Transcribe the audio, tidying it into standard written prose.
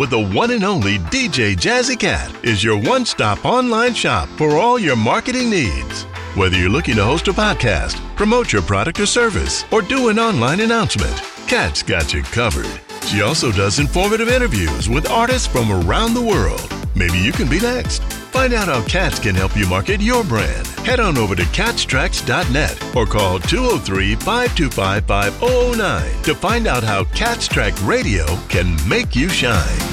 with the one and only DJ Jazzy Cat is your one-stop online shop for all your marketing needs. Whether you're looking to host a podcast, promote your product or service, or do an online announcement, Cat's got you covered. She also does informative interviews with artists from around the world. Maybe you can be next. Find out how Cats can help you market your brand. Head on over to catstracks.net or call 203-525-5009 to find out how Cat's Track Radio can make you shine.